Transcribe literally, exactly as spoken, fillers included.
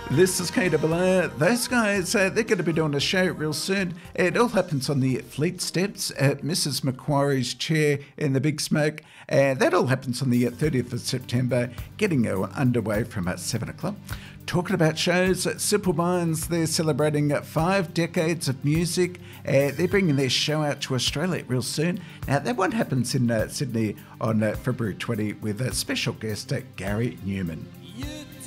This is K W R. Those guys, uh, they're going to be doing a show real soon. It all happens on the Fleet Steps at Missus Macquarie's chair in the Big Smoke. Uh, that all happens on the thirtieth of September, getting uh, underway from uh, seven o'clock. Talking about shows, Simple Minds, they're celebrating five decades of music. Uh, they're bringing their show out to Australia real soon. Now, that one happens in uh, Sydney on uh, February twentieth with a special guest, uh, Gary Newman.